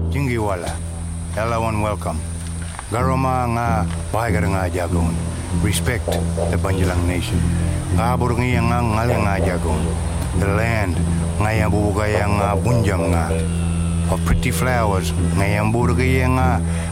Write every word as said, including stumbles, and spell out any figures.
Jingiwala. Hello and welcome. Garoma nga bahagar nga jagon. Respect the Banjalang Nation. Kabur nga nga ngal nga jagon. The land nga yang bubugay nga bunjang nga. Of pretty flowers nga yang burugay nga